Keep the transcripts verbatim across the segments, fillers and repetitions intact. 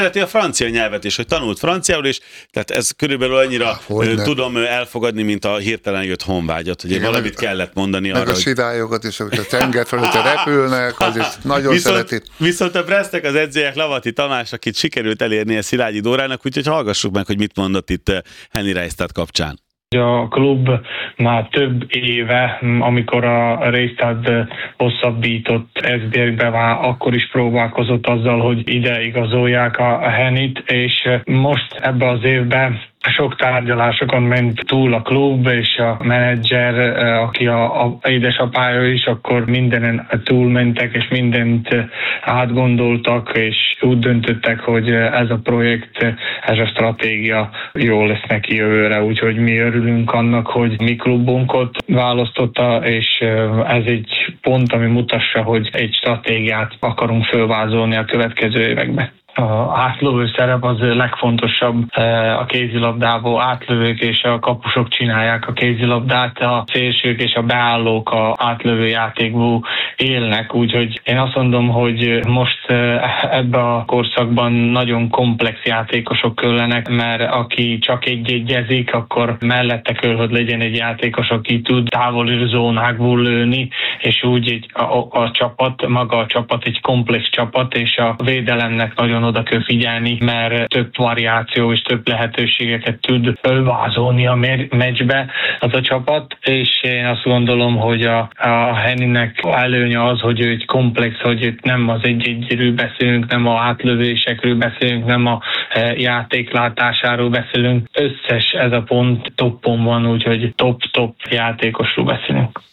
szereti a francia nyelvet is, hogy tanult franciául is, tehát ez körülbelül annyira Hogyne. tudom elfogadni, mint a hirtelen jött honvágyat, hogy Igen, valamit meg, kellett mondani meg arra, a sirályokat is, hogy a tenger fölött repülnek, az is nagyon viszont, szereti. Viszont a Bresznek az edzőjek Lavati Tamás, akit sikerült elérnie Szilágyi Dórának, úgyhogy hallgassuk meg, hogy mit mondott itt Henny Reisztad kapcsán. A klub már több éve, amikor a Reisztad hosszabbított es bé er-be már akkor is próbálkozott azzal, hogy ide igazolják a Hennyt, és most ebbe az évben sok tárgyalásokon ment túl a klub, és a menedzser, aki a, a édesapája is, akkor mindenen túlmentek, és mindent átgondoltak, és úgy döntöttek, hogy ez a projekt, ez a stratégia jó lesz neki jövőre, úgyhogy mi örülünk annak, hogy mi klubunkat választotta, és ez egy pont, ami mutassa, hogy egy stratégiát akarunk fölvázolni a következő években. A átlövő szerep az legfontosabb a kézilabdából, átlövők és a kapusok csinálják a kézilabdát, a szélsők és a beállók a átlövő játékból élnek, úgyhogy én azt mondom, hogy most ebben a korszakban nagyon komplex játékosok kellenek, mert aki csak egy-egyezik, akkor mellette kell, hogy legyen egy játékos, aki tud távoli zónákból lőni, és úgy egy, a, a csapat, maga a csapat egy komplex csapat, és a védelemnek nagyon oda kell figyelni, mert több variáció és több lehetőségeket tud fölvázolni a meccsbe az a csapat, és én azt gondolom, hogy a, a Hennynek előnye az, hogy ő egy komplex, hogy itt nem az egy-egyről beszélünk, nem a átlövésekről beszélünk, nem a játéklátásáról beszélünk. Összes ez a pont toppon van, úgyhogy top-top játékosról beszélünk.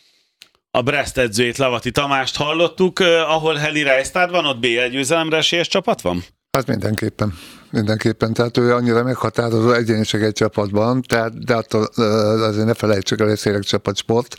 A Brest edzőjét, Lavati Tamást hallottuk, ahol Henny Reisztad van, ott bé el győzelemre esélyes csapat van? Hát mindenképpen. Mindenképpen, tehát ő annyira meghatározó egyéniség egy csapatban, tehát, de attól azért ne felejtsük el, hogy szélek csapatsport.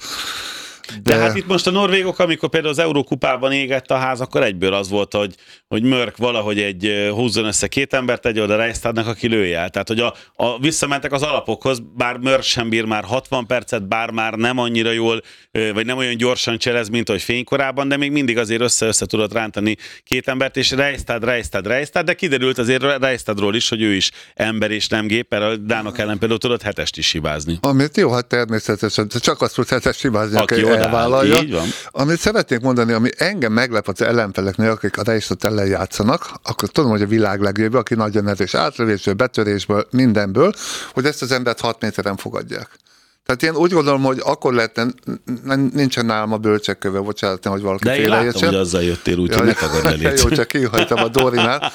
De... de hát itt most a norvégok, amikor például az Eurókupában égett a ház, akkor egyből az volt, hogy, hogy Mörk valahogy egy húzzon össze két embert, egy oda Reisztadnak, aki lője el. Tehát, hogy a, a, visszamentek az alapokhoz, bár Mörk sem bír már hatvan percet, bár már nem annyira jól, vagy nem olyan gyorsan cselez, mint ahogy fénykorában, de még mindig azért össze-össze tudott rántani két embert, és Reisztad, Reisztad, Reisztad, de kiderült azért Reisztadról is, hogy ő is ember és nem gép, mert a dánok ellen például tudott hetest is hibázni. Amit jó, hát természetesen, csak azt tud hetest hibázni, elvállalja. Amit szeretnék mondani, ami engem meglep az ellenfeleknél, akik a Reisztad ellen játszanak, akkor tudom, hogy a világ legjobb, aki nagyon erős átlövésből, betörésből, mindenből, hogy ezt az embert hat méteren fogadják. Tehát én úgy gondolom, hogy akkor lehetne, nincsen nálam a bölcsekköve, bocsánat, hogy valaki félreértsen. De én láttam, hogy azzal jöttél, úgyhogy ne tagad elét. Jó, csak kihajtam a Dórinál.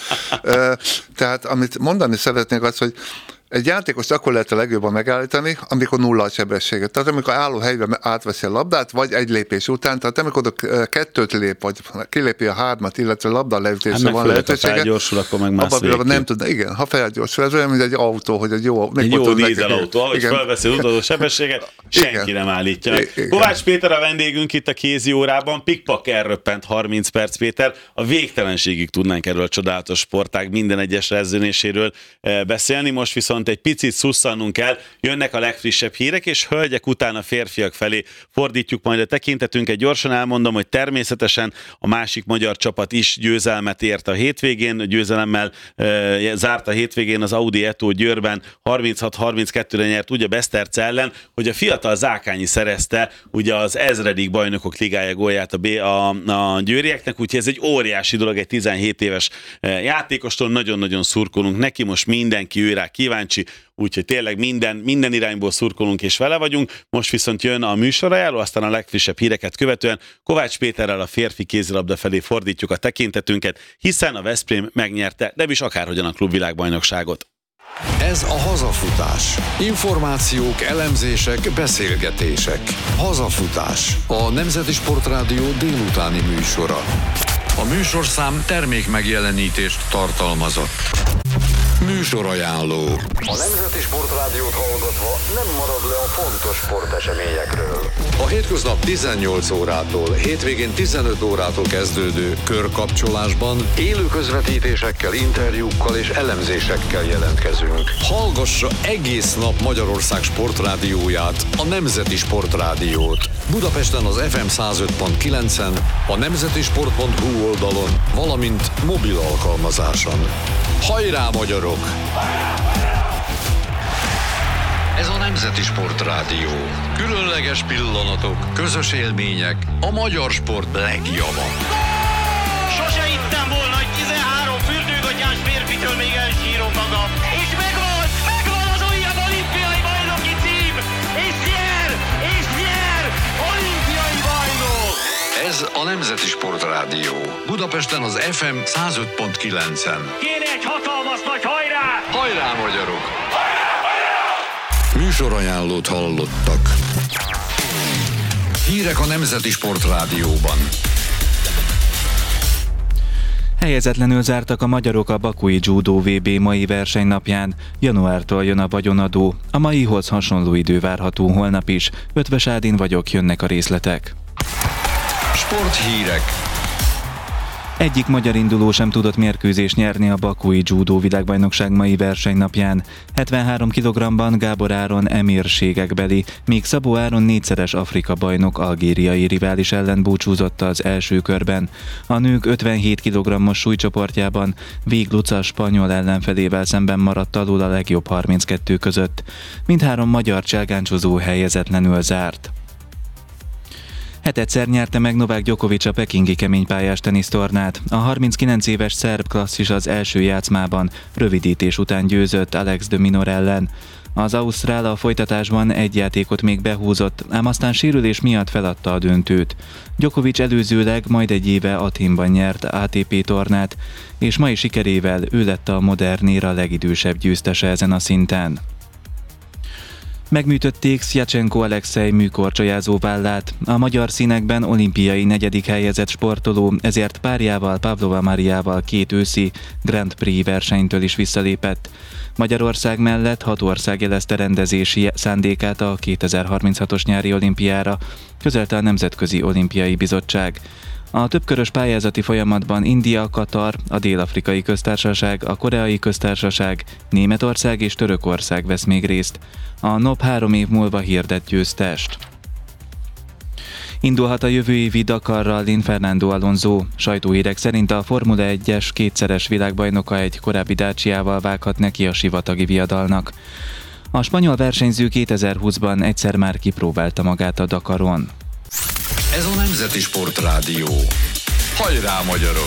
Tehát amit mondani szeretnék az, hogy egy játékost akkor lehet a legjobban megállítani, amikor nulla a sebességet. Tehát amikor álló helyben átveszi a labdát, vagy egy lépés után, tehát amikor a kettőt lép, vagy kilépi a hármat, illetve labda leütésre hát van lehetősége. Ha felgyorsul, akkor meg más abban nem tud, igen, ha felgyorsul, ez olyan, mint egy autó, hogy egy jó... Egy jó dízelautó, ahogy felveszi az utolsó sebességet, senki igen. nem állítja. Igen. Kovács Péter a vendégünk itt a kézi órában, pikpak elröppent harminc perc, Péter. A végtelenségig tudnánk erről a csodálatos sportág minden egyes rezzönéséről beszélni, most viszont egy picit szusszannunk kell, jönnek a legfrissebb hírek, és hölgyek után a férfiak felé fordítjuk majd a tekintetünket. Gyorsan elmondom, hogy természetesen a másik magyar csapat is győzelmet ért a hétvégén, győzelemmel e, zárt a hétvégén az Audi Eto Győrben, harminchat harminckettőre nyert ugye Beszterce ellen, hogy a fiatal Zákányi szerezte ugye az ezredik bajnokok ligája gólját a, B, a, a győrieknek, úgyhogy ez egy óriási dolog, egy tizenhét éves játékostól, nagyon-nagyon szurkolunk neki, most mindenki ő rá kíváncsi, úgyhogy tényleg minden, minden irányból szurkolunk és vele vagyunk. Most viszont jön a műsorajánló, aztán a legfrissebb híreket követően Kovács Péterrel a férfi kézilabda felé fordítjuk a tekintetünket, hiszen a Veszprém megnyerte, de is akárhogyan a klubvilágbajnokságot. Ez a Hazafutás. Információk, elemzések, beszélgetések. Hazafutás. A Nemzeti Sportrádió délutáni műsora. A műsorszám termék megjelenítést tartalmazott. Műsorajánló. A Nemzeti Sportrádiót hallgatva nem marad le a fontos sporteseményekről. A hétköznap tizennyolc órától, hétvégén tizenöt órától kezdődő körkapcsolásban élő közvetítésekkel, interjúkkal és elemzésekkel jelentkezünk. Hallgassa egész nap Magyarország sportrádióját, a Nemzeti Sportrádiót. Budapesten az ef em száz öt pont kilencen, a nemzeti sport pont hu oldalon, valamint mobil alkalmazáson. Hajrá, magyarok! Ez a Nemzeti Sport Rádió. Különleges pillanatok, közös élmények, a magyar sport legjava. Sose hittem volna, hogy tizenhárom fürdőgatyás férfitől még elsírom magam. És megvan, megvan az újabb olimpiai bajnoki cím! És nyer, és nyer, olimpiai bajnok! Ez a Nemzeti Sport Rádió. Budapesten az ef em száz öt pont kilencen. Kéne egy hatalmas nagy hajrá! Hajrá, magyarok! Műsorajánlót hallottak. Hírek a Nemzeti Sport Rádióban. Helyezetlenül zártak a magyarok a bakui judó vé bé mai versenynapján. Januártól jön a vagyonadó. A maihoz hasonló idő várható holnap is. Ötvös Ádin vagyok, jönnek a részletek. Sporthírek. Egyik magyar induló sem tudott mérkőzést nyerni a bakui judó világbajnokság mai versenynapján. hetvenhárom kilogramban Gábor Áron emírségekbeli, míg Szabó Áron négyszeres Afrika bajnok algériai rivális ellen búcsúzott az első körben. A nők ötvenhét kilogrammos súlycsoportjában Vég Luca spanyol ellenfelével szemben maradt alul a legjobb harminckettő között. Mindhárom magyar cselgáncsozó helyezetlenül zárt. Hetedszer nyerte meg Novák Djokovic a pekingi keménypályás tenisztornát. A harminckilenc éves szerb klasszis az első játszmában rövidítés után győzött Alex de Minaur ellen. Az ausztrál a folytatásban egy játékot még behúzott, ám aztán sérülés miatt feladta a döntőt. Djokovic előzőleg majd egy éve Athénban nyert á té pé tornát, és mai sikerével ő lett a modern éra legidősebb győztese ezen a szinten. Megműtötték Szjacsenko Alexej műkorcsolyázó vállát. A magyar színekben olimpiai negyedik helyezett sportoló, ezért párjával, Pavlova Mariával két őszi Grand Prix versenytől is visszalépett. Magyarország mellett hat ország jelezte rendezési szándékát a kétezer-harminchatos nyári olimpiára, közölte a Nemzetközi Olimpiai Bizottság. A többkörös pályázati folyamatban India, Katar, a Dél-Afrikai Köztársaság, a Koreai Köztársaság, Németország és Törökország vesz még részt. A NOB három év múlva hirdet győztest. Indulhat a jövő évi Dakarra Lin Fernando Alonso. Sajtóhírek szerint a Formula egyes kétszeres világbajnoka egy korábbi Dacia-val vághat neki a sivatagi viadalnak. A spanyol versenyző kétezer-húszban egyszer már kipróbálta magát a Dakaron. Ez a Nemzeti Sport Rádió. Hajrá, magyarok!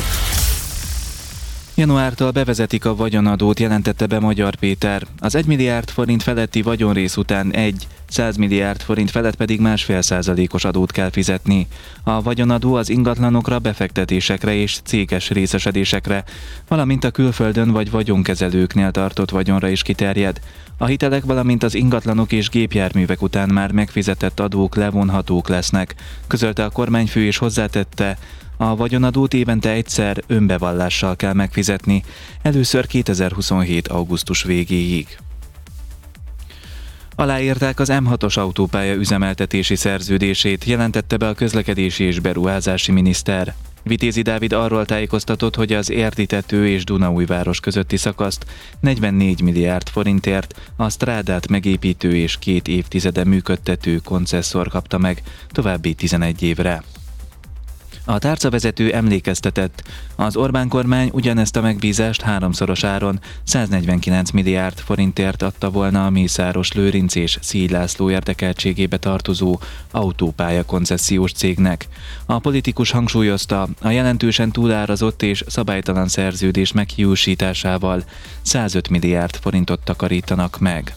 Januártól bevezetik a vagyonadót, jelentette be Magyar Péter. Az egy milliárd forint feletti vagyonrész után egy, száz milliárd forint felett pedig másfél százalékos adót kell fizetni. A vagyonadó az ingatlanokra, befektetésekre és céges részesedésekre, valamint a külföldön vagy vagyonkezelőknél tartott vagyonra is kiterjed. A hitelek, valamint az ingatlanok és gépjárművek után már megfizetett adók levonhatók lesznek, közölte a kormányfő és hozzátette, a vagyonadót évente egyszer önbevallással kell megfizetni, először kétezer-huszonhét augusztus végéig. Aláírták az em hatos autópálya üzemeltetési szerződését, jelentette be a közlekedési és beruházási miniszter. Vitézi Dávid arról tájékoztatott, hogy az Érdi-tető és Dunaújváros közötti szakaszt negyvennégy milliárd forintért a strádát megépítő és két évtizede működtető koncesszor kapta meg további tizenegy évre. A tárcavezető emlékeztetett, az Orbán kormány ugyanezt a megbízást háromszoros áron száznegyvenkilenc milliárd forintért adta volna a Mészáros Lőrinc és Szíj László érdekeltségébe tartozó autópálya koncesziós cégnek. A politikus hangsúlyozta, a jelentősen túlárazott és szabálytalan szerződés meghiúsításával százöt milliárd forintot takarítanak meg.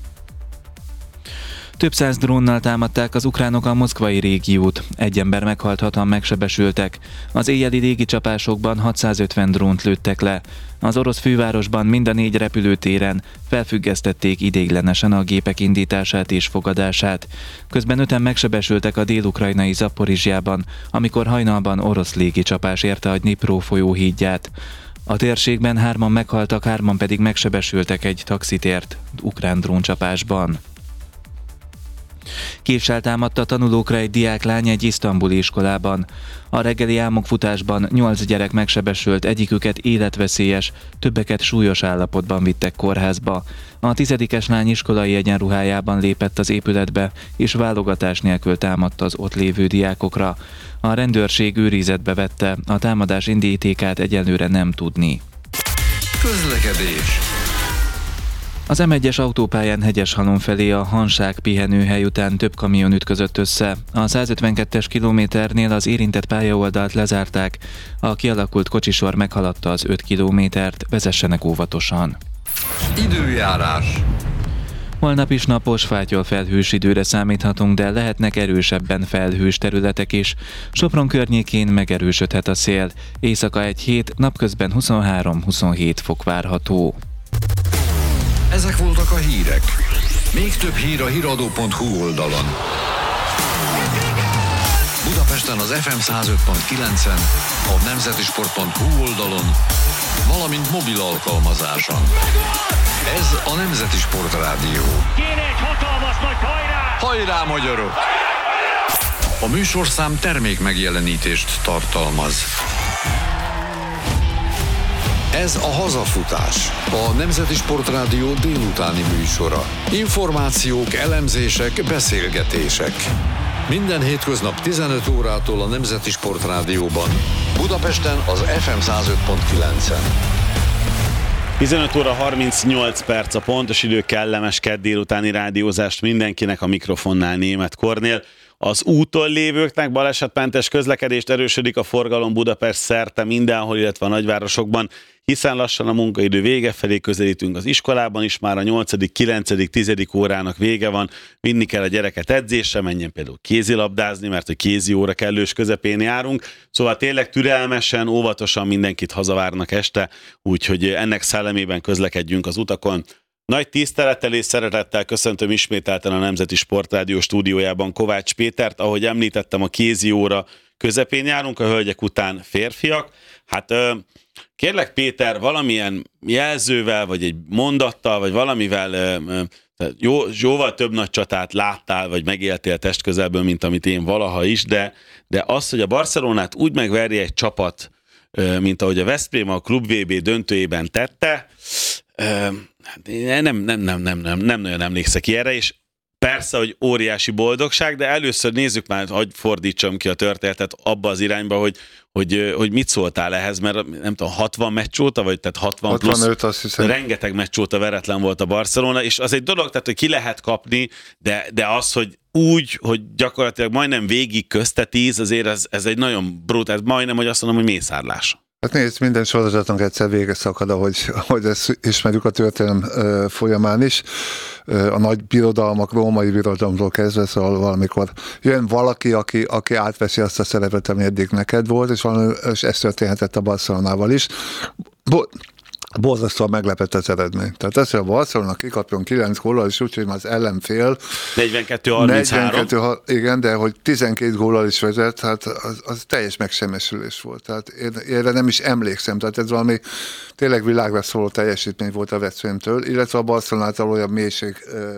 Több száz drónnal támadták az ukránok a moszkvai régiót. Egy ember meghalt, hatan megsebesültek. Az éjjeli légicsapásokban hatszázötven drónt lőttek le. Az orosz fővárosban mind a négy repülőtéren felfüggesztették ideiglenesen a gépek indítását és fogadását. Közben öten megsebesültek a dél-ukrajnai Zaporizsjában, amikor hajnalban orosz légicsapás érte a Dnipro folyó hídját. A térségben hárman meghaltak, hárman pedig megsebesültek egy taxitért ukrán dróncsapásban. Késsel támadta tanulókra egy diáklány egy isztambuli iskolában. A reggeli álmokfutásban nyolc gyerek megsebesült, egyiküket életveszélyes, többeket súlyos állapotban vittek kórházba. A tizedikes lány iskolai egyenruhájában lépett az épületbe, és válogatás nélkül támadta az ott lévő diákokra. A rendőrség őrizetbe vette, a támadás indítékát egyelőre nem tudni. Közlekedés. Az em egyes autópályán Hegyeshalom felé a Hanság pihenőhely után több kamion ütközött össze. A százötvenkettes kilométernél az érintett pályaoldalt lezárták, a kialakult kocsisor meghaladta az öt kilométert, vezessenek óvatosan. Időjárás. Holnap is napos, fátyol-felhős időre számíthatunk, de lehetnek erősebben felhős területek is. Sopron környékén megerősödhet a szél. Éjszaka egy hét, napközben huszonhárom-huszonhét fok várható. Ezek voltak a hírek. Még több hír a híradó pont hu oldalon. Budapesten az ef em száz öt pont kilencen, a nemzeti sport pont hu oldalon, valamint mobil alkalmazáson. Ez a Nemzeti Sportrádió. Kéne egy hatalmas nagy hajrá! Hajrá, magyarok! A műsorszám termék megjelenítést tartalmaz. Ez a Hazafutás, a Nemzeti Sportrádió délutáni műsora. Információk, elemzések, beszélgetések. Minden hétköznap tizenöt órától a Nemzeti Sportrádióban. Budapesten az ef em száz öt pont kilencen. tizenöt óra harmincnyolc perc a pontos idő, kellemes kedd délutáni rádiózást mindenkinek, a mikrofonnál Németh Kornél. Az úton lévőknek balesetmentes közlekedést, erősödik a forgalom Budapest szerte mindenhol, illetve a nagyvárosokban, hiszen lassan a munkaidő vége felé közelítünk az iskolában is, már a nyolcadik, kilencedik, tizedik órának vége van, vinni kell a gyereket edzésre, menjen például kézilabdázni, mert a kézi óra kellős közepén járunk, szóval tényleg türelmesen, óvatosan mindenkit hazavárnak este, úgyhogy ennek szellemében közlekedjünk az utakon. Nagy tisztelettel és szeretettel köszöntöm ismételten a Nemzeti Sportrádió stúdiójában Kovács Pétert. Ahogy említettem, a kézi óra közepén járunk, a hölgyek után férfiak. Hát kérlek Péter, valamilyen jelzővel, vagy egy mondattal, vagy valamivel jó, jóval több nagy csatát láttál, vagy megéltél testközelből, mint amit én valaha is, de, de az, hogy a Barcelonát úgy megverje egy csapat, mint ahogy a Veszprém a Klub vé bé döntőjében tette, nem, nem, nem, nem, nem, nem nagyon emlékszek ilyenre, és persze, hogy óriási boldogság, de először nézzük már, hogy fordítsam ki a történetet abba az irányba, hogy, hogy, hogy mit szóltál ehhez, mert nem tudom, hatvan meccs óta, vagy tehát hatvan hatvanöt, plusz, azt hiszem. Rengeteg meccs óta veretlen volt a Barcelona, és az egy dolog, tehát, hogy ki lehet kapni, de, de az, hogy úgy, hogy gyakorlatilag majdnem végig közte tíz, azért ez, ez egy nagyon brutál, majdnem, hogy azt mondom, hogy mészárlás. Hát nézd, minden sorozatunk egyszer vége szakad, ahogy, ahogy ezt ismerjük a történelem uh, folyamán is. Uh, a nagy birodalmak, római birodalomtól kezdve, szóval valamikor jön valaki, aki, aki átveszi azt a szerepet, ami eddig neked volt, és, valami, és ez történhetett a Barcelonával is. Bo- Borzasztóan meglepett az eredmény. Tehát az, hogy a Barcelona kikapjon kilenc góllal, és úgyhogy már az ellenfél negyvenkettő harminchárom. negyvenkettő, igen, de hogy tizenkét góllal is vezet, hát az, az teljes megsemmisülés volt. Tehát én erre nem is emlékszem. Tehát ez valami tényleg világra szóló teljesítmény volt a Veszprémtől, illetve a Barcelonától olyan mélység,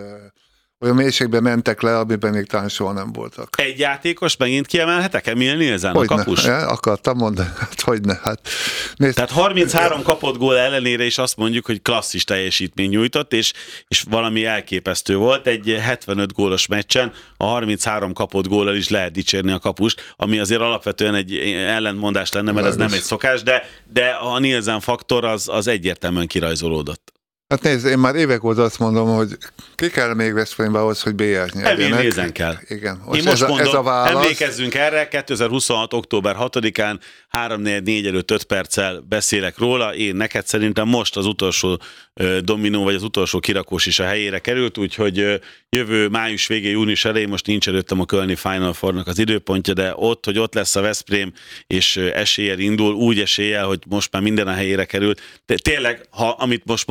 olyan mélységbe mentek le, amiben még talán soha nem voltak. Egy játékos megint kiemelhetek? Emil Nielsen, a kapus? Ja, akartam mondani, hát hogyne. Hát, nézd, Tehát harminchárom kapott gól ellenére is azt mondjuk, hogy klasszis teljesítmény nyújtott, és, és valami elképesztő volt. Egy hetvenöt gólos meccsen a harminchárom kapott góllal is lehet dicsérni a kapust, ami azért alapvetően egy ellentmondás lenne, mert ez nem egy szokás, de, de a Nielsen faktor az, az egyértelműen kirajzolódott. Hát nézd, én már évek óta azt mondom, hogy ki kell még Veszprémbe ahhoz, hogy bé el-t nyerjenek. Emil Nielsen kell. Igen. Most én most ez mondom, a, ez a válasz... emlékezzünk erre, kétezer-huszonhat. október hatodikán három négy előtt öt perccel beszélek róla. Én neked szerintem most az utolsó uh, dominó, vagy az utolsó kirakós is a helyére került, úgyhogy uh, jövő május végén, június elején, most nincs előttem a kölni Final Four-nak az időpontja, de ott, hogy ott lesz a Veszprém, és uh, eséllyel indul, úgy eséllyel, hogy most már minden a helyére került. De tényleg, ha amit most mondták, ki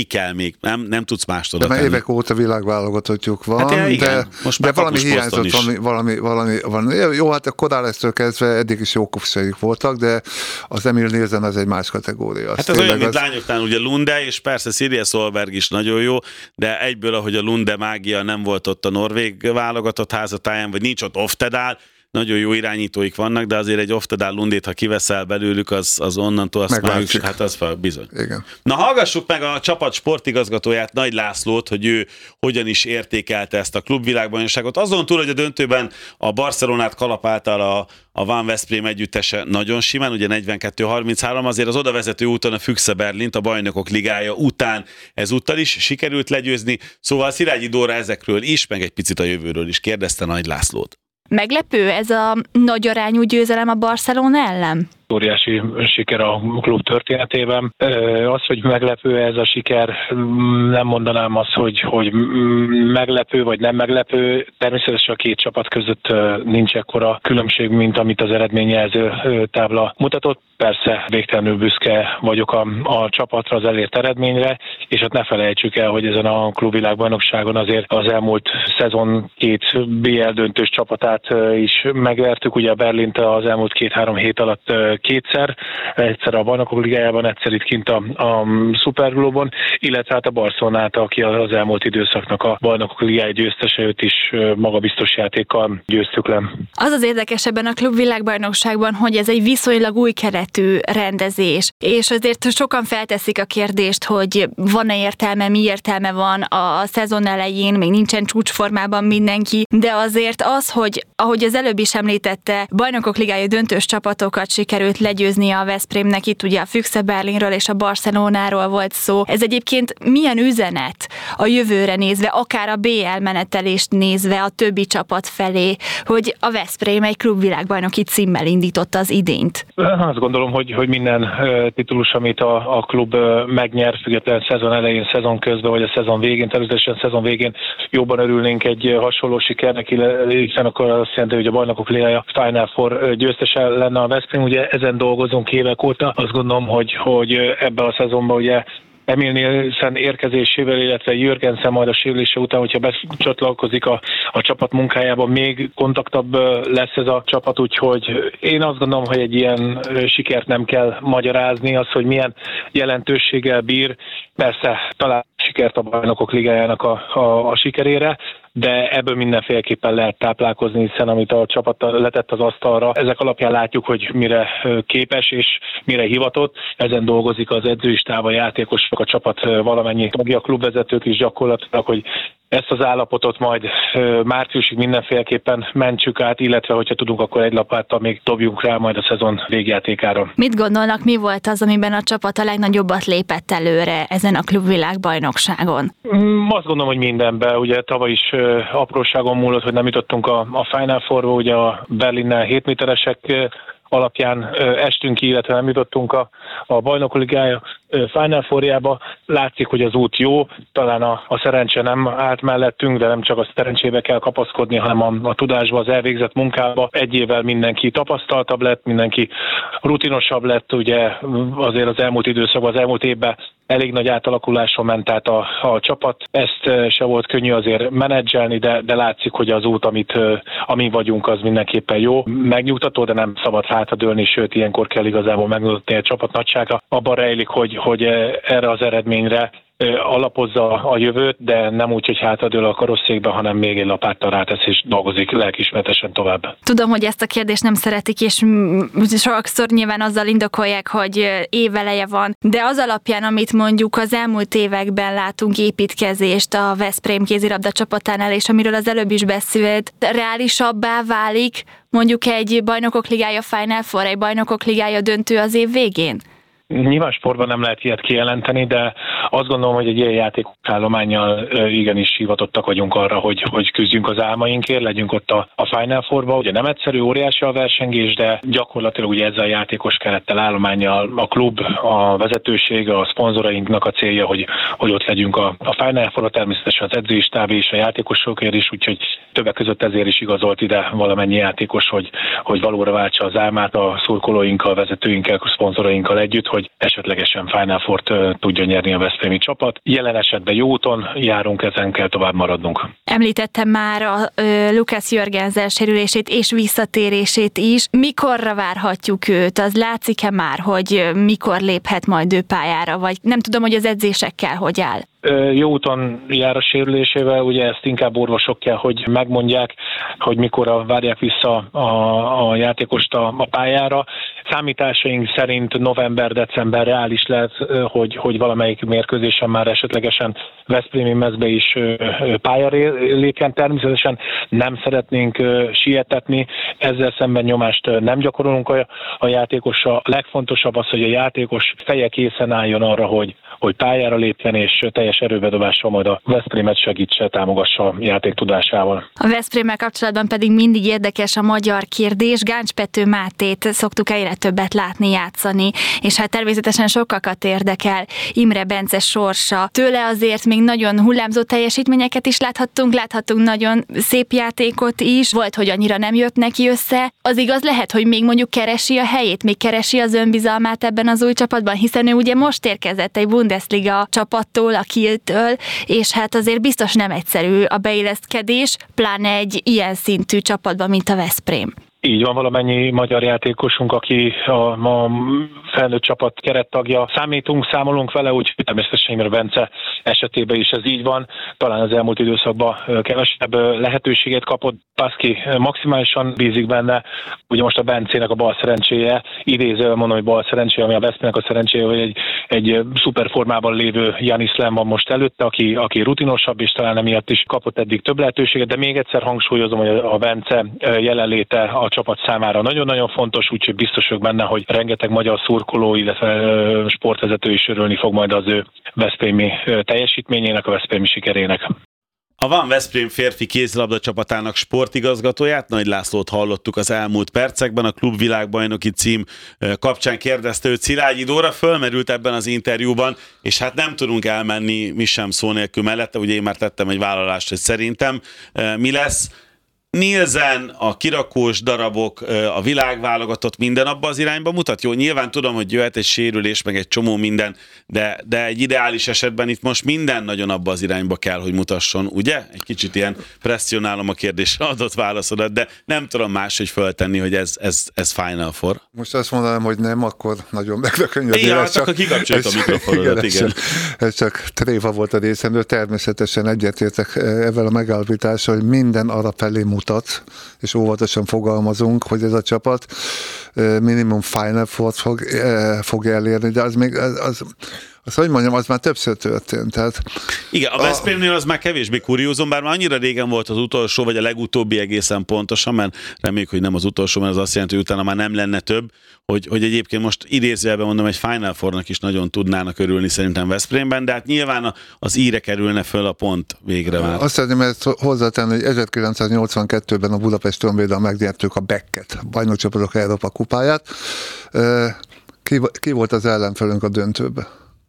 kell még, nem, nem tudsz mást oda tenni. tenni. De évek óta világválogatottjuk van, hát ja, igen. de, Most de valami hiányzott, valami, valami, valami, valami, jó, hát a Kodálessztől kezdve eddig is jó kopsaik voltak, de az Emil Nielsen az egy más kategória. Hát ez olyan, mint az... lányoknál ugye Lunde, és persze Sirje Solberg is nagyon jó, de egyből, ahogy a Lunde mágia nem volt ott a norvég válogatott házatáján, vagy nincs ott Oftedal, nagyon jó irányítóik vannak, de azért egy Oftedal Lundét, ha kiveszel belőlük, az, az onnantól azt már is, hát az fel, bizony. Igen. Na hallgassuk meg a csapat sportigazgatóját, Nagy Lászlót, hogy ő hogyan is értékelte ezt a klubvilágbajnokságot. Azon túl, hogy a döntőben a Barcelonát kalapáltal a, a Van Veszprém együttese nagyon simán, ugye negyvenkettő harminchárom, azért az odavezető úton a Füchse Berlint a Bajnokok Ligája után ezúttal is sikerült legyőzni, szóval Szilágyi Dóra ezekről is, meg egy picit a jövőről is kérdezte Nagy Lászlót. Meglepő ez a nagy arányú győzelem a Barcelona ellen? Óriási siker a klub történetében. Az, hogy meglepő ez a siker, nem mondanám azt, hogy, hogy meglepő vagy nem meglepő. Természetesen a két csapat között nincs ekkora különbség, mint amit az eredményjelző tábla mutatott. Persze végtelenül büszke vagyok a, a csapatra, az elért eredményre, és hát ne felejtsük el, hogy ezen a klubvilágbajnokságon azért az elmúlt szezon két bé el döntős csapatát is megvertük. Ugye a Berlint az elmúlt két-három hét alatt kétszer, egyszer a Bajnokok Ligájában, egyszer itt kint a, a Superglobon, illetve hát a Barcelonát, aki az elmúlt időszaknak a Bajnokok Ligája győztese, őt is magabiztos játékkal győztük le. Az az érdekes ebben a klubvilágbajnokságban, hogy ez egy viszonylag új keretű rendezés, és azért sokan felteszik a kérdést, hogy van-e értelme, mi értelme van a szezon elején, még nincsen csúcsformában mindenki, de azért az, hogy ahogy az előbb is említette, Bajnokok Ligája döntős csapatokat sikerült legyőzni a Veszprémnek, itt ugye a Füchse Berlinről és a Barcelonáról volt szó. Ez egyébként milyen üzenet a jövőre nézve, akár a bé el menetelést nézve a többi csapat felé, hogy a Veszprém egy klubvilágbajnoki címmel indította az idényt? Azt gondolom, hogy, hogy minden titulus, amit a, a klub megnyer, függetlenül szezon elején, szezon közben, vagy a szezon végén, természetesen szezon végén jobban örülnénk egy hasonló sikernek, hiszen akkor azt jelenti, hogy a Bajnokok Ligája Final Four győztese lenne a Veszprém. Ugye ezen dolgozunk évek óta. Azt gondolom, hogy, hogy ebbe a szezonban ugye Emil Nielsen érkezésével, illetve Jürgensen majd a sérülése után, hogyha becsatlakozik a, a csapat munkájában, még kontaktabb lesz ez a csapat, úgyhogy én azt gondolom, hogy egy ilyen sikert nem kell magyarázni, az, hogy milyen jelentőséggel bír, persze talán sikert a Bajnokok Ligájának a, a, a sikerére, de ebből mindenféleképpen lehet táplálkozni, hiszen amit a csapat letett az asztalra, ezek alapján látjuk, hogy mire képes és mire hivatott. Ezen dolgozik az edzői stáb, a játékosok, a csapat valamennyi tagja, a klubvezetők is gyakorlatilag, hogy ezt az állapotot majd márciusig mindenféleképpen mentsük át, illetve hogyha tudunk, akkor egy lapáttal még dobjunk rá majd a szezon végjátékára. Mit gondolnak, mi volt az, amiben a csapat a legnagyobbat lépett előre ezen a klubvilágbajnokságon? Azt gondolom, hogy mindenben. Ugye tavaly is apróságon múlott, hogy nem jutottunk a, a Final Fourba, ugye a Berlinnel hét méteresek alapján estünk ki, illetve nem jutottunk a, a Bajnokok Ligája Final Fourjába. Látszik, hogy az út jó, talán a, a szerencse nem állt mellettünk, de nem csak a szerencsébe kell kapaszkodni, hanem a, a tudásba, az elvégzett munkába. Egy évvel mindenki tapasztaltabb lett, mindenki rutinosabb lett, ugye azért az elmúlt időszakban, az elmúlt évben elég nagy átalakuláson ment át a, a csapat. Ezt se volt könnyű azért menedzselni, de, de látszik, hogy az út, amit, amin vagyunk, az mindenképpen jó. Megnyugtató, de nem szabad hátradőlni, sőt, ilyenkor kell igazából megmutatni a csapat nagysága. Abban rejlik, hogy, hogy erre az eredményre alapozza a jövőt, de nem úgy, hogy hátradől a karosszékbe, hanem még egy lapáttal rátesz és dolgozik lelkiismeretesen tovább. Tudom, hogy ezt a kérdést nem szeretik, és sokszor nyilván azzal indokolják, hogy éveleje van, de az alapján, amit mondjuk az elmúlt években látunk építkezést a Veszprém kézilabda csapatánál, és amiről az előbb is beszélt, reálisabbá válik mondjuk egy Bajnokok Ligája Final Four, egy Bajnokok Ligája döntő az év végén? Nyilván sportban nem lehet ilyet kijelenteni, de azt gondolom, hogy egy ilyen játékosállománnyal igenis hivatottak vagyunk arra, hogy, hogy küzdjünk az álmainkért, legyünk ott a, a Final Fourba. Ugye nem egyszerű, óriási a versengés, de gyakorlatilag ugye ezzel a játékos kerettel, állománnyal a klub, a vezetőség, a szponzorainknak a célja, hogy, hogy ott legyünk a, a Final Fourba, természetesen az edzői stáb és a játékosokért is, úgyhogy többek között ezért is igazolt ide valamennyi játékos, hogy, hogy valóra váltsa az álmát a szurkolóinkkal, vezetőinkkel, a szponzorainkkal együtt, hogy esetlegesen Final Fourt tudjon nyerni a veszprémi csapat. Jelen esetben jó úton járunk, ezen kell tovább maradnunk. Említettem már a ö, Lukács Jörgensen sérülését és visszatérését is. Mikorra várhatjuk őt? Az látszik-e már, hogy mikor léphet majd ő pályára? Vagy nem tudom, hogy az edzésekkel hogy áll? Jó úton jár a sérülésével, ugye ezt inkább orvosok kell, hogy megmondják, hogy mikor várják vissza a, a játékost a, a pályára. Számításaink szerint november-december reális lehet, hogy, hogy valamelyik mérkőzésen már esetlegesen veszprémi mezbe is pályára lépjen. Természetesen nem szeretnénk sietetni, ezzel szemben nyomást nem gyakorolunk a, a játékosra. A legfontosabb az, hogy a játékos feje készen álljon arra, hogy, hogy pályára lépjen, és teljes erőbedobással majd a Veszprémet segítse, támogassa a játék tudásával. A Veszprémmel kapcsolatban pedig mindig érdekes a magyar kérdés. Gáncspető Mátét szoktuk egyre többet látni játszani, és hát természetesen sokakat érdekel Imre Bence sorsa. Tőle azért még nagyon hullámzó teljesítményeket is láthattunk, láthattunk nagyon szép játékot is, volt, hogy annyira nem jött neki össze. Az igaz lehet, hogy még mondjuk keresi a helyét, még keresi az önbizalmát ebben az új csapatban, hiszen ő ugye most érkezett egy Bundesliga csapattól, a Kieltől, és hát azért biztos nem egyszerű a beilleszkedés, pláne egy ilyen szintű csapatban, mint a Veszprém. Így van, valamennyi magyar játékosunk, aki a, a felnőtt csapat kerettagja. Számítunk, számolunk vele, úgy természetesen Imre Bence esetében is ez így van. Talán az elmúlt időszakban kevesebb lehetőséget kapott. Paszki maximálisan bízik benne. Ugye most a Bencének a bal szerencséje, idézően mondom, hogy bal szerencséje, ami a Veszprémnek a szerencséje, hogy egy, egy szuper formában lévő Janis Lem van most előtte, aki, aki rutinosabb, és talán emiatt is kapott eddig több lehetőséget, de még egyszer hangsúlyozom, hogy a Bence jelenléte a csapat számára nagyon-nagyon fontos, úgyhogy biztos vagyok benne, hogy rengeteg magyar szurkoló, illetve sportvezető is örülni fog majd az ő veszprémi teljesítményének, a veszprémi sikerének. A Van Veszprém férfi kézilabda csapatának sportigazgatóját, Nagy Lászlót hallottuk az elmúlt percekben, a klub világbajnoki cím kapcsán kérdezte őt Szilágyi Dóra, fölmerült ebben az interjúban, és hát nem tudunk elmenni mi sem szó nélkül mellette, ugye én már tettem egy vállalást, hogy szerintem mi lesz. Nielsen, a kirakós darabok, a világválogatott, minden abba az irányba mutat? Jó, nyilván tudom, hogy jöhet egy sérülés, meg egy csomó minden, de, de egy ideális esetben itt most minden nagyon abba az irányba kell, hogy mutasson, ugye? Egy kicsit ilyen presszionálom a kérdésre adott válaszodat, de nem tudom máshogy föltenni, hogy ez, ez, ez Final Four. Most azt mondanám, hogy nem, akkor nagyon meglökönyödő. Igen, hát akkor kikapcsoljuk a mikroforodat, igen. igen. Ez csak tréfa volt a részemről, természetesen egyetértek ezzel a megállapítással, hogy minden arra felé mutat, és óvatosan fogalmazunk, hogy ez a csapat minimum Final Four fog, fog elérni, de az még, az, az, az, hogy mondjam, az már többször történt. Tehát igen, a Veszprémnél az már kevésbé kuriózum, bár már annyira régen volt az utolsó, vagy a legutóbbi egészen pontosan, mert reméljük, hogy nem az utolsó, mert az azt jelenti, hogy utána már nem lenne több, hogy, hogy egyébként most idézőjelben mondom, egy Final Fournak is nagyon tudnának örülni szerintem Veszprémben, de hát nyilván az íre kerülne föl a pont végre már. Azt szeretném ezt hozzátenni, hogy ezerkilencszáznyolcvankettőben a Budapest Honvéddal megnyertük a Becket, bajnokcsapatok Európa kupáját. Ki, ki volt az ellenfelünk a döntőben?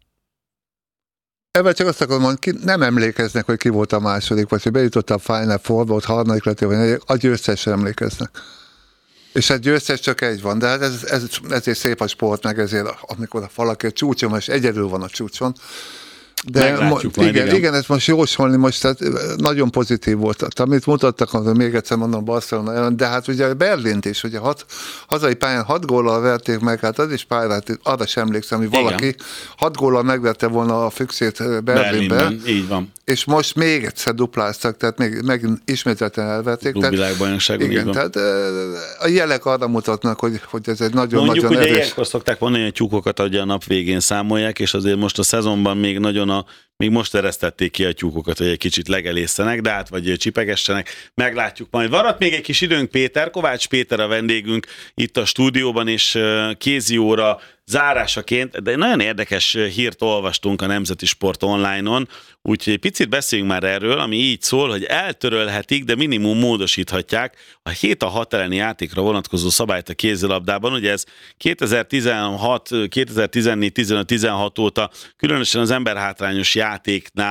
Ebben csak azt akarom mondani, ki nem emlékeznek, hogy ki volt a második, vagy hogy bejutott a Final Fourba, ott harmadik lett, vagy a győztesre emlékeznek. És hát győztes csak egy van, de hát ez, ez, ezért szép a sport, meg ezért, amikor valaki a csúcson, és egyedül van a csúcson. De mo- igen, igen. igen, ez most jósolni, most tehát nagyon pozitív volt. Tehát, amit mutattak, hogy még egyszer mondom Barcelona ellen, de hát ugye Berlint is, ugye hat, hazai pályán hat góllal verték meg, hát az is pályát, arra sem emlékszem, hogy valaki igen. hat góllal megverte volna a Füchsét Berlinbe. Berlinben, így van. És most még egyszer dupláztak, tehát még, megint ismételten elverték. Klubvilágbajnokságon, igen, tehát a jelek arra mutatnak, hogy, hogy ez egy nagyon-nagyon Mondjuk, nagyon ugye erős. ilyenkor szokták mondani, hogy a tyúkokat adja a nap végén számolják, és azért most a szezonban még nagyon a, még most eresztették ki a tyúkokat, hogy egy kicsit legelészenek, de hát vagy csipegessenek, meglátjuk majd. Maradt még egy kis időnk, Péter, Kovács Péter a vendégünk itt a stúdióban, és kézi óra zárásaként, de egy nagyon érdekes hírt olvastunk a Nemzeti Sport online-on, úgyhogy egy picit beszéljünk már erről, ami így szól, hogy eltörölhetik, de minimum módosíthatják a hét a hat elleni játékra vonatkozó szabályt a kézilabdában. Ugye ez kétezer-tizenhat, kétezer-tizennégy, tizenöt, tizenhat óta különösen az emberhátrányos játéknál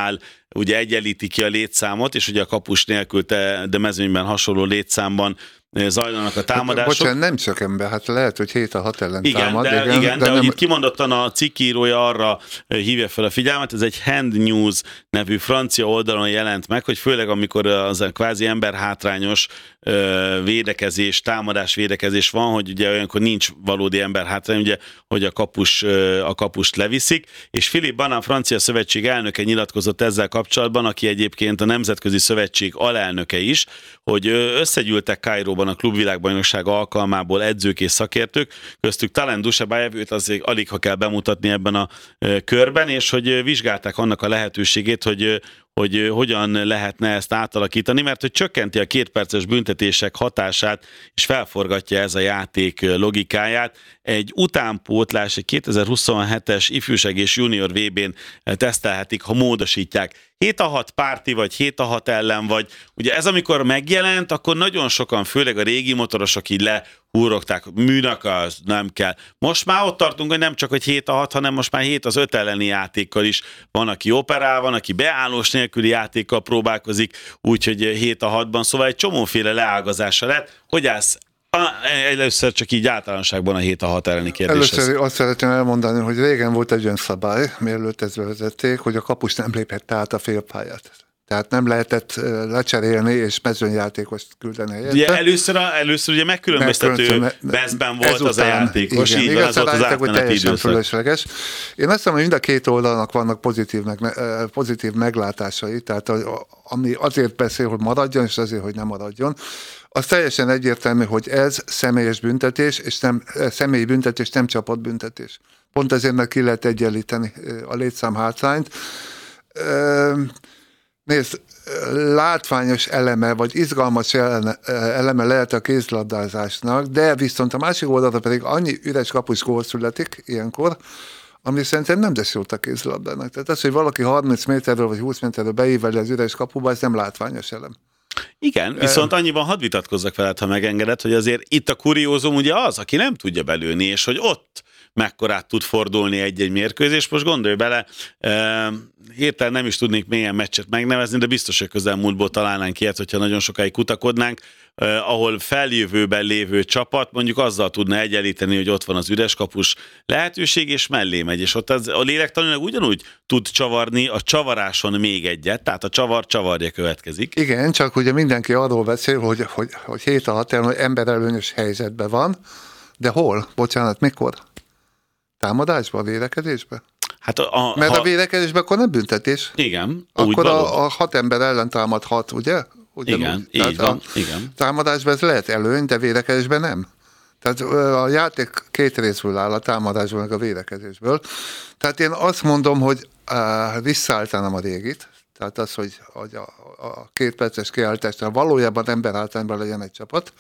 ugye egyenlíti ki a létszámot, és ugye a kapus nélkül, te, de mezőnyben hasonló létszámban zajlanak a támadások. Hát, bocsánat, nem csak ember, hát lehet, hogy hét a hat ellen igen, támad. De, igen, igen, de, de nem... itt kimondottan a cikkírója arra hívja fel a figyelmet, ez egy Hand News nevű francia oldalon jelent meg, hogy főleg amikor az a kvázi emberhátrányos védekezés, támadás védekezés van, hogy ugye olyankor nincs valódi emberhátrány, ugye, hogy a, kapus, a kapust leviszik, és Philippe Banan francia szövetség elnöke nyilatkozott ezzel kapcsolatban, aki egyébként a Nemzetközi Szövetség alelnöke is, hogy összegyűltek Kairóban a klubvilágbajnokság alkalmából edzők és szakértők, köztük Talent Dushabayev, őt azért alig ha kell bemutatni ebben a körben, és hogy vizsgálták annak a lehetőségét, hogy hogy hogyan lehetne ezt átalakítani, mert hogy csökkenti a kétperces büntetések hatását, és felforgatja ez a játék logikáját. Egy utánpótlás, egy kétezer-huszonhetes ifjúság és junior vé bén tesztelhetik, ha módosítják. hét a hat párti, vagy hét a hat ellen, vagy ugye ez amikor megjelent, akkor nagyon sokan, főleg a régi motorosok így lehúrogták, műnak az nem kell. Most már ott tartunk, hogy nem csak hogy hét a hat, hanem most már hét az öt elleni játékkal is. Van, aki operál, van, aki beállós nélküli játékkal próbálkozik, úgyhogy hét a hatban, szóval egy csomóféle leágazása lett. Hogy állsz először csak így általánosságban a hét a hat elleni kérdéshez? Először azt szeretném elmondani, hogy régen volt egy olyan szabály, mielőtt ezt bevezették, hogy a kapus nem lépett át a félpályát. Tehát nem lehetett lecserélni és mezőnyjátékost küldeni helyette. Ugye először, a, először ugye megkülönböztető Veszben volt ezután, az a játékos, igen, így van, az volt az átmeneti időszak. Én azt hiszem, hogy mind a két oldalnak vannak pozitív, meg, pozitív meglátásai, tehát ami azért beszél, hogy maradjon, és azért, hogy nem maradjon. Az teljesen egyértelmű, hogy ez személyes büntetés, és nem személyi büntetés, nem csapatbüntetés. Pont ezért meg ki lehet egyenlíteni a létszám hátrányt. Nézd, látványos eleme, vagy izgalmas eleme lehet a kézilabdázásnak, de viszont a másik oldalra pedig annyi üres kapus gól születik ilyenkor, ami szerintem nem tesz jót a kézilabdának. Tehát az, hogy valaki harminc méterről vagy húsz méterről beíveli az üres kapuba, ez nem látványos elem. Igen, viszont annyiban hadd vitatkozzak veled, ha megengeded, hogy azért itt a kuriózum ugye az, aki nem tudja belőni, és hogy ott mekkorát tud fordulni egy-egy mérkőzés. Most gondolj bele, eh, hirtelen nem is tudnék mélyen meccset megnevezni, de biztos, hogy közelmúltból találnánk ilyet, hogyha nagyon sokáig kutakodnánk, eh, ahol feljövőben lévő csapat mondjuk azzal tudna egyenlíteni, hogy ott van az üres kapus lehetőség, és mellé megy, és ott az, a lélektanilag ugyanúgy tud csavarni a csavaráson még egyet, tehát a csavar csavarja következik. Igen, csak ugye mindenki arról beszél, hogy, hogy, hogy hét a hat ellen emberelőnyös helyzetben van, de hol? Bocsánat, mikor? Támadásban, védekezésben? Hát a, a, Mert ha... a védekezésben akkor nem büntetés. Igen. Akkor a, a hat ember ellen támadhat, ugye? Ugyanúgy. Igen, így van. Igen. Támadásban ez lehet előny, de védekezésben nem. Tehát a játék két részből áll, a támadásból meg a védekezésből. Tehát én azt mondom, hogy uh, visszaálltanám a régit, tehát az, hogy, hogy a, a két perces kiállításnál valójában emberhátrányban legyen egy csapat.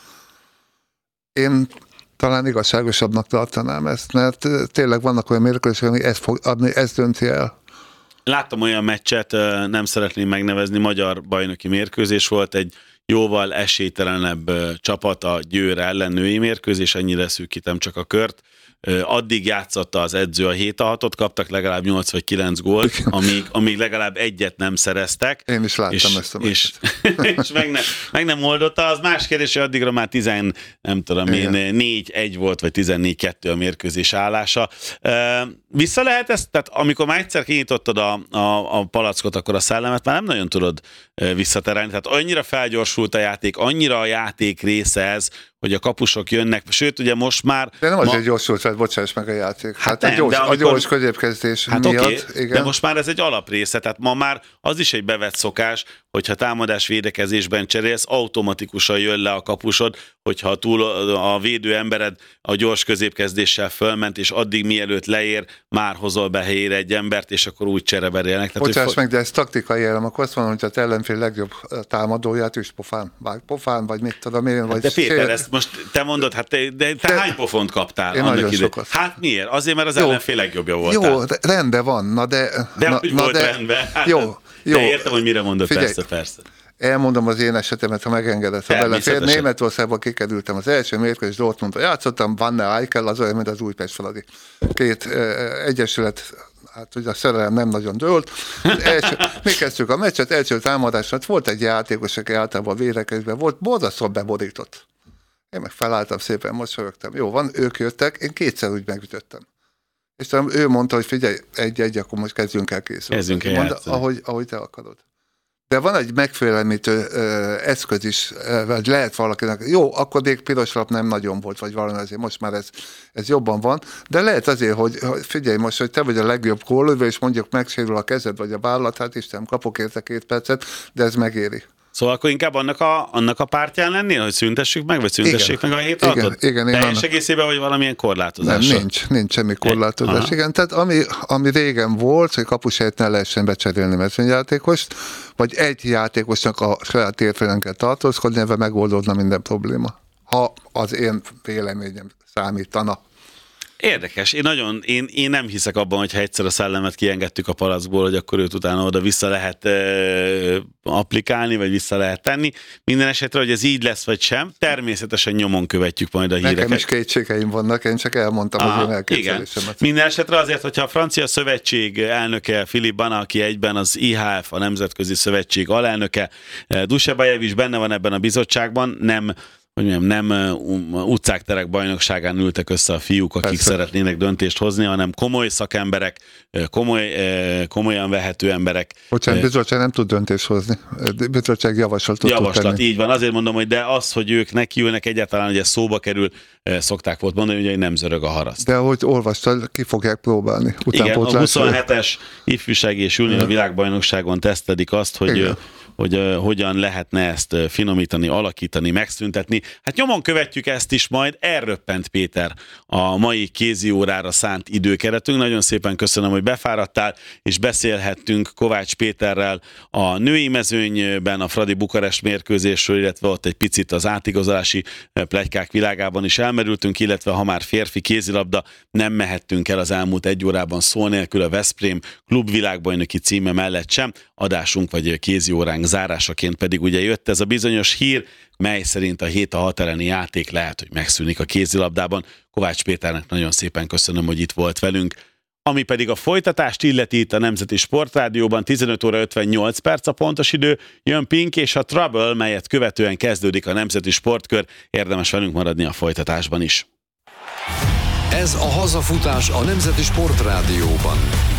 Én talán igazságosabbnak tartanám ezt, mert tényleg vannak olyan mérkőzések, ami ezt fog adni, ezt dönti el. Láttam olyan meccset, nem szeretném megnevezni, magyar bajnoki mérkőzés volt, egy jóval esélytelenebb csapat a Győr ellen női mérkőzés, ennyire szűkítem csak a kört. Addig játszotta az edző a hét a hatot, kaptak legalább nyolc vagy kilenc gólt, amíg, amíg legalább egyet nem szereztek. Én is láttam és, ezt a és, és meg, ne, meg nem oldotta. Az más kérdés, hogy addigra már tíz, nem tudom én, négy egy volt, vagy tizennégy kettő a mérkőzés állása. Vissza lehet ezt? Tehát amikor már egyszer kinyitottad a, a, a palackot, akkor a szellemet már nem nagyon tudod visszaterelni. Tehát annyira felgyorsult a játék, annyira a játék része ez, hogy a kapusok jönnek, sőt ugye most már... De nem azért ma... gyorsult, tehát bocsáss meg a játék. Hát, hát nem, a gyors, amikor... a gyors középkezdés hát miatt. Okay, igen. De most már ez egy alaprésze, tehát ma már az is egy bevett szokás, hogyha támadás védekezésben cserélsz, automatikusan jön le a kapusod, hogyha túl a védő embered a gyors középkezdéssel fölment, és addig mielőtt leér, már hozol be helyére egy embert, és akkor úgy csereberélnek. Bocsáss hogy... meg, de ez taktikai elem, akkor azt mondom, hogy az ellenfél legjobb támadóját is pofán, vagy pofán, vagy mit tudom én. Vagy de Péter, sér... ezt most te mondod, hát te, de te de... hány pofont kaptál? Én nagyon sokat. Hát miért? Azért, mert az jó. Ellenfél legjobbja volt. Jó, rendben van, na de... De na, hogy na volt de... rendben? Hát, jó, jó. De értem, hogy mire mondod, Figyelj, persze, persze. Elmondom az én esetemet, ha megengedett, ha belefér. Németországban kikerültem az első mérkőzés, Dortmundra játszottam, Van der Eikel, az olyan, mint az Újpest Fradi. Két uh, egyesület hát ugye a szerelem nem nagyon dőlt. Első, mi kezdtük a meccset, első támadás, hát volt egy játékos, aki általában védekezben volt, borzasztóan beborított. Én meg felálltam, szépen mosolyogtam. Jó van, ők jöttek, én kétszer úgy megütöttem. És talán ő mondta, hogy figyelj, egy-egy, akkor most kezdjünk el készülni. Kezdjünk el Mondta, ahogy, ahogy te akarod. De van egy megfélemlítő eszköz is, vagy lehet valakinek, jó, akkor még piros lap nem nagyon volt, vagy valami azért, most már ez, ez jobban van, de lehet azért, hogy, hogy figyelj most, hogy te vagy a legjobb gólövő, és mondjuk megsérül a kezed, vagy a vállat, hát Isten, kapok érte két percet, de ez megéri. Szóval akkor inkább annak a, annak a pártján lennél, hogy szüntessük meg, vagy szüntessék igen. meg a hét igen, igen, igen, teljes egészében, vagy valamilyen korlátozás? Nem, nincs, nincs semmi korlátozás. Egy, igen, tehát ami, ami régen volt, hogy kapusért ne lehessen becserélni mezőnyjátékost, vagy egy játékosnak a saját térfélen kell tartózkodni, ebben megoldódna minden probléma. Ha az én véleményem számítana. Érdekes. Én nagyon, én, én nem hiszek abban, hogy ha egyszer a szellemet kiengedtük a palacból, hogy akkor őt utána oda vissza lehet e, applikálni, vagy vissza lehet tenni. Minden esetre, hogy ez így lesz, vagy sem, természetesen nyomon követjük majd a híreket. Nekem is kétségeim vannak, én csak elmondtam, Aha, hogy én elképzelésemet. Minden esetre azért, hogyha a Francia Szövetség elnöke Philippe Bana, aki egyben az I H F, a Nemzetközi Szövetség alelnöke, Dusebajev is benne van ebben a bizottságban, nem hogy mondjam, nem utcák, terek bajnokságán ültek össze a fiúk, akik Persze. szeretnének döntést hozni, hanem komoly szakemberek, komoly, komolyan vehető emberek. Bocsánat, bizottság nem tud döntést hozni. Bizottság javaslatot Javaslat, tud tenni. így van. Azért mondom, hogy de az, hogy ők nekiülnek egyáltalán, hogy ez szóba kerül, szokták volt mondani, hogy nem zörög a haraszt. De ahogy olvastad, ki fogják próbálni. Igen, a huszonhetes ifjúsági és junior világbajnokságon tesztelik azt, hogy Igen. hogy uh, hogyan lehetne ezt uh, finomítani, alakítani, megszüntetni. Hát nyomon követjük ezt is majd. Elröppent Péter a mai kézi órára szánt időkeretünk. Nagyon szépen köszönöm, hogy befáradtál, és beszélhettünk Kovács Péterrel a női mezőnyben a Fradi Bukarest mérkőzésről, illetve ott egy picit az átigazolási pletykák világában is elmerültünk, illetve ha már férfi kézilabda, nem mehettünk el az elmúlt egy órában szó nélkül a Veszprém klubvilágbajnoki címe mellett sem. Adásunk vagy kézi óránk zárásaként pedig ugye jött ez a bizonyos hír, mely szerint a hét a hat elleni játék lehet, hogy megszűnik a kézilabdában. Kovács Péternek nagyon szépen köszönöm, hogy itt volt velünk. Ami pedig a folytatást illeti itt a Nemzeti Sportrádióban, tizenöt óra ötvennyolc perc a pontos idő, jön Pink és a Trouble, melyet követően kezdődik a Nemzeti Sportkör. Érdemes velünk maradni a folytatásban is. Ez a hazafutás a Nemzeti Sportrádióban.